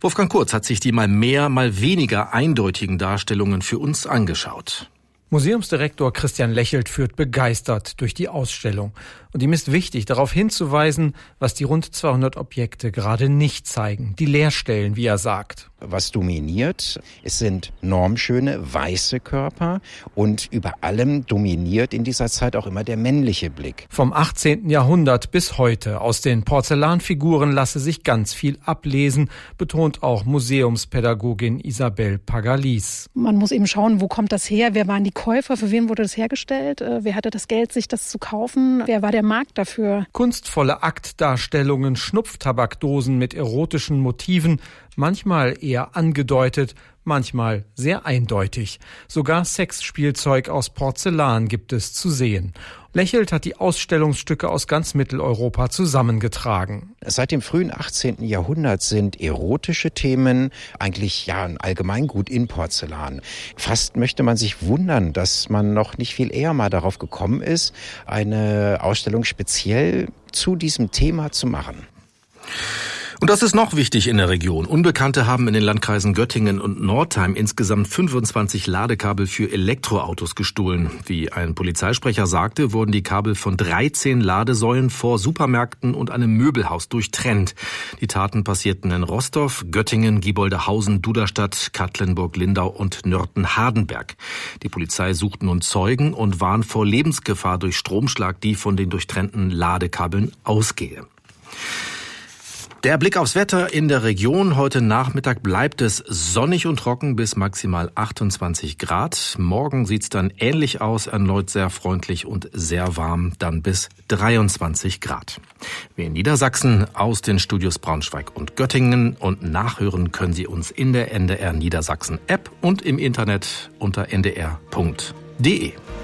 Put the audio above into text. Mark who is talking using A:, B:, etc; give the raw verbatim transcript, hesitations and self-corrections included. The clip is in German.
A: Wolfgang Kurz hat sich die mal mehr, mal weniger eindeutigen Darstellungen für uns angeschaut.
B: Museumsdirektor Christian Lechelt führt begeistert durch die Ausstellung. Und ihm ist wichtig, darauf hinzuweisen, was die rund zweihundert Objekte gerade nicht zeigen. Die Leerstellen, wie er sagt.
C: Was dominiert, es sind normschöne, weiße Körper und über allem dominiert in dieser Zeit auch immer der männliche Blick.
B: Vom achtzehnten Jahrhundert bis heute. Aus den Porzellanfiguren lasse sich ganz viel ablesen, betont auch Museumspädagogin Isabel Pagalis.
D: Man muss eben schauen, wo kommt das her? Wer waren die Käufer? Für wen wurde das hergestellt? Wer hatte das Geld, sich das zu kaufen? Wer war der Markt dafür?
B: Kunstvolle Aktdarstellungen, Schnupftabakdosen mit erotischen Motiven, manchmal eher angedeutet, manchmal sehr eindeutig. Sogar Sexspielzeug aus Porzellan gibt es zu sehen. Lechelt hat die Ausstellungsstücke aus ganz Mitteleuropa zusammengetragen.
C: Seit dem frühen achtzehnten Jahrhundert sind erotische Themen eigentlich ja ein Allgemeingut in Porzellan. Fast möchte man sich wundern, dass man noch nicht viel eher mal darauf gekommen ist, eine Ausstellung speziell zu diesem Thema zu machen.
A: Und das ist noch wichtig in der Region. Unbekannte haben in den Landkreisen Göttingen und Northeim insgesamt fünfundzwanzig Ladekabel für Elektroautos gestohlen. Wie ein Polizeisprecher sagte, wurden die Kabel von dreizehn Ladesäulen vor Supermärkten und einem Möbelhaus durchtrennt. Die Taten passierten in Rostorf, Göttingen, Gieboldehausen, Duderstadt, Katlenburg, Lindau und Nörten-Hardenberg. Die Polizei sucht nun Zeugen und warnt vor Lebensgefahr durch Stromschlag, die von den durchtrennten Ladekabeln ausgehe. Der Blick aufs Wetter in der Region. Heute Nachmittag bleibt es sonnig und trocken bis maximal achtundzwanzig Grad. Morgen sieht's dann ähnlich aus, erneut sehr freundlich und sehr warm, dann bis dreiundzwanzig Grad. Wir in Niedersachsen aus den Studios Braunschweig und Göttingen, und nachhören können Sie uns in der N D R Niedersachsen App und im Internet unter n d r punkt d e.